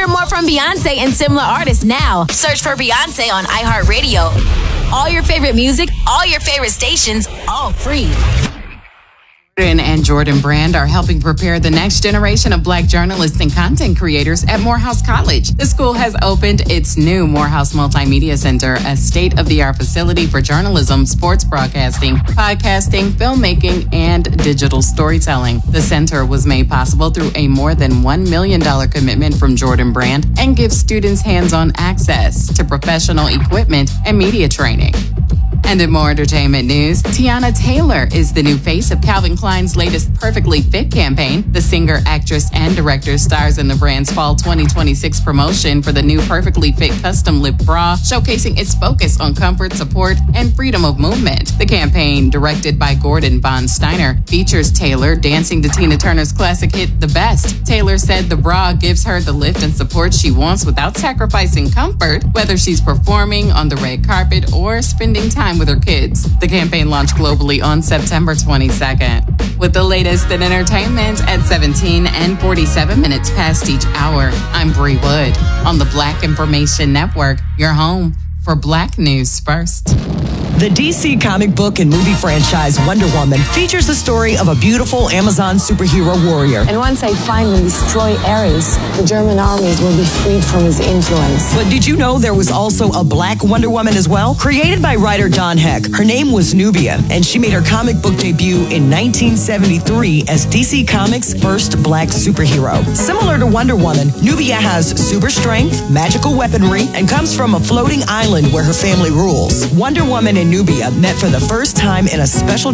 Hear more from Beyonce and similar artists now. Search for Beyonce on iHeartRadio. All your favorite music, all your favorite stations, all free. Jordan and Jordan Brand are helping prepare the next generation of Black journalists and content creators at Morehouse College. The school has opened its new Morehouse Multimedia Center, a state-of-the-art facility for journalism, sports broadcasting, podcasting, filmmaking, and digital storytelling. The center was made possible through a more than $1 million commitment from Jordan Brand and gives students hands-on access to professional equipment and media training. And in more entertainment news, Tiana Taylor is the new face of Calvin Klein's latest Perfectly Fit campaign. The singer, actress, and director stars in the brand's fall 2026 promotion for the new Perfectly Fit custom lip bra, showcasing its focus on comfort, support, and freedom of movement. The campaign, directed by Gordon Von Steiner, features Taylor dancing to Tina Turner's classic hit, The Best. Taylor said the bra gives her the lift and support she wants without sacrificing comfort, whether she's performing on the red carpet or spending time with her kids. The campaign launched globally on September 22nd. With the latest in entertainment at 17 and 47 minutes past each hour, I'm Bree Wood on the Black Information Network, your home for Black News First. The DC comic book and movie franchise Wonder Woman features the story of a beautiful Amazon superhero warrior. And once I find and destroy Ares, the German armies will be freed from his influence. But did you know there was also a Black Wonder Woman as well? Created by writer Don Heck, her name was Nubia, and she made her comic book debut in 1973 as DC Comics' first Black superhero. Similar to Wonder Woman, Nubia has super strength, magical weaponry, and comes from a floating island where her family rules. Wonder Woman and Nubia met for the first time in a special